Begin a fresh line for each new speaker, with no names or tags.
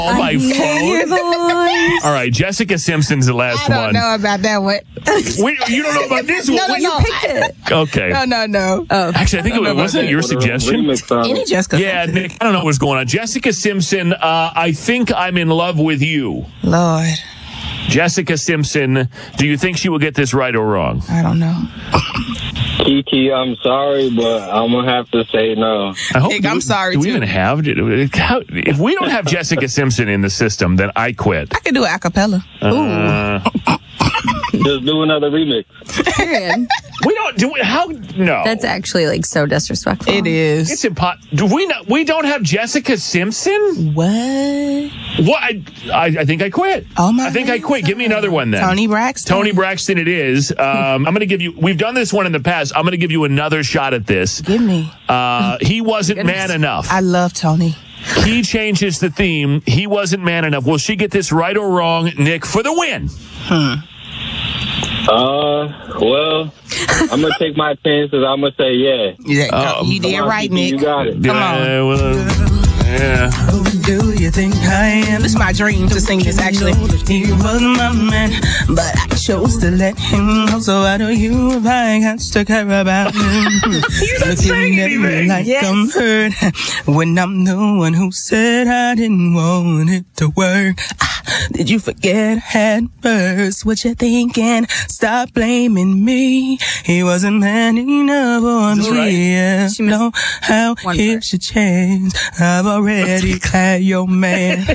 call my phone. All right, Jessica Simpson's the last one.
I don't know about that one.
You don't know about this one?
No.
You picked it.
Okay.
No.
Oh.
Actually, I think it wasn't your suggestion.
Any Jessica
Yeah,
Simpson?
Nick, I don't know what's going on. Jessica Simpson, I think I'm in love with you.
Lord,
Jessica Simpson, do you think she will get this right or wrong?
I don't know.
Kiki, I'm sorry, but I'm going to have to say no.
Nick, I'm sorry,
Do we
too.
even have... If we don't have Jessica Simpson in the system, then I quit.
I could do an acapella.
Just do another remix.
Period.
We don't do it. How? No.
That's actually like so disrespectful.
It is.
It's impossible. Do we not? We don't have Jessica Simpson?
What?
What? I think I quit.
Oh, my
I think I quit. Give me another one then.
Tony Braxton.
Tony Braxton it is. I'm going to give you, we've done this one in the past. I'm going to give you another shot at this.
Give me.
He wasn't man enough.
I love Tony.
He changes the theme. He wasn't man enough. Will she get this right or wrong, Nick, for the win?
Well, I'm going to take my chances. I'm going to say yeah.
You did right,
Kiki,
Nick.
you got it.
Come on.
Yeah.
Who do you think I am?
This is my dream to sing this, actually.
He was my man, but I chose to let him go. So why do you if I got to care about him?
You're not saying anything.
Like I'm hurt when I'm the one who said I didn't want it to work. Did you forget I had first? What you thinking? Stop blaming me. He wasn't man enough for me.
Right?
Yeah, know how
one
it
verse.
should change. I've already had your man.